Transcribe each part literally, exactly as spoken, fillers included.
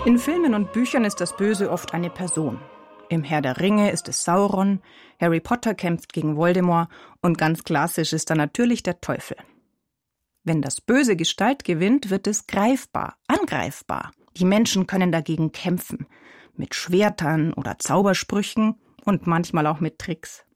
In Filmen und Büchern ist das Böse oft eine Person. Im Herr der Ringe ist es Sauron, Harry Potter kämpft gegen Voldemort und ganz klassisch ist da natürlich der Teufel. Wenn das Böse Gestalt gewinnt, wird es greifbar, angreifbar. Die Menschen können dagegen kämpfen, mit Schwertern oder Zaubersprüchen und manchmal auch mit Tricks.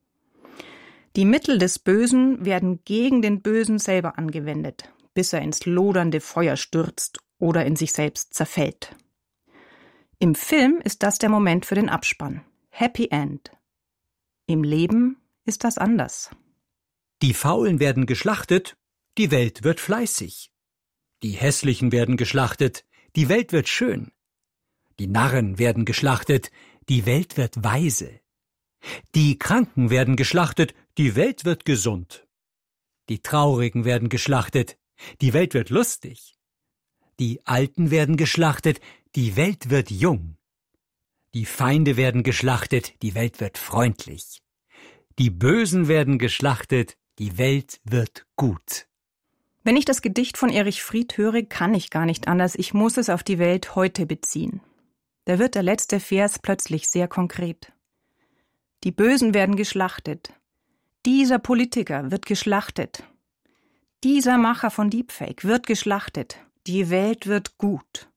Die Mittel des Bösen werden gegen den Bösen selber angewendet, bis er ins lodernde Feuer stürzt oder in sich selbst zerfällt. Im Film ist das der Moment für den Abspann. Happy End. Im Leben ist das anders. Die Faulen werden geschlachtet, die Welt wird fleißig. Die Hässlichen werden geschlachtet, die Welt wird schön. Die Narren werden geschlachtet, die Welt wird weise. Die Kranken werden geschlachtet, die Welt wird gesund. Die Traurigen werden geschlachtet, die Welt wird lustig. Die Alten werden geschlachtet, die Welt wird jung. Die Feinde werden geschlachtet, die Welt wird freundlich. Die Bösen werden geschlachtet, die Welt wird gut. Wenn ich das Gedicht von Erich Fried höre, kann ich gar nicht anders. Ich muss es auf die Welt heute beziehen. Da wird der letzte Vers plötzlich sehr konkret. Die Bösen werden geschlachtet. Dieser Politiker wird geschlachtet. Dieser Macher von Deepfake wird geschlachtet. Die Welt wird gut.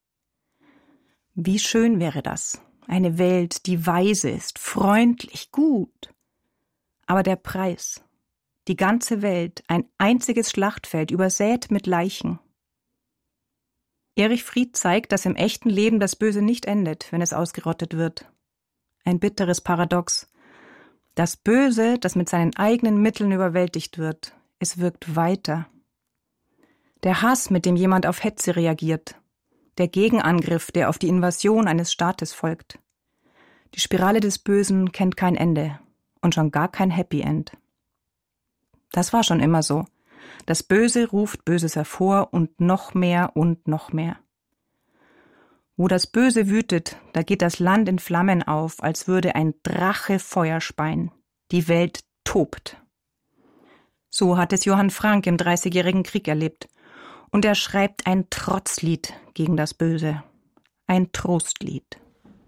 Wie schön wäre das? Eine Welt, die weise ist, freundlich, gut. Aber der Preis, die ganze Welt, ein einziges Schlachtfeld, übersät mit Leichen. Erich Fried zeigt, dass im echten Leben das Böse nicht endet, wenn es ausgerottet wird. Ein bitteres Paradox. Das Böse, das mit seinen eigenen Mitteln überwältigt wird, es wirkt weiter. Der Hass, mit dem jemand auf Hetze reagiert. Der Gegenangriff, der auf die Invasion eines Staates folgt. Die Spirale des Bösen kennt kein Ende und schon gar kein Happy End. Das war schon immer so. Das Böse ruft Böses hervor und noch mehr und noch mehr. Wo das Böse wütet, da geht das Land in Flammen auf, als würde ein Drache Feuer speien. Die Welt tobt. So hat es Johann Frank im Dreißigjährigen Krieg erlebt. Und er schreibt ein Trotzlied gegen das Böse, ein Trostlied.